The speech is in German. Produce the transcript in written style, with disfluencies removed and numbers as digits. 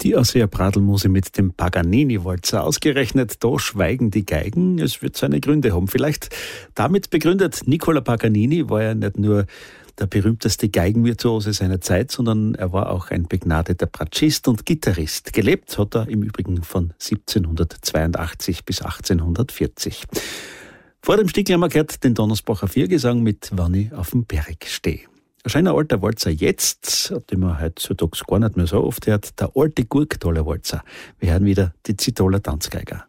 Die Ausseher-Pradelmuse mit dem Paganini-Walzer. Ausgerechnet, da schweigen die Geigen. Es wird seine Gründe haben. Vielleicht damit begründet, Nicola Paganini war ja nicht nur der berühmteste Geigenvirtuose seiner Zeit, sondern er war auch ein begnadeter Bratschist und Gitarrist. Gelebt hat er im Übrigen von 1782 bis 1840. Vor dem Stück haben wir gehört den Donnersbacher Viergesang mit Wann ich auf dem Berg stehe. Ein schöner alter Walzer jetzt, den man heutzutage gar nicht mehr so oft hört, der alte Gurktaler Walzer. Wir hören wieder die Zitaler Tanzgeiger.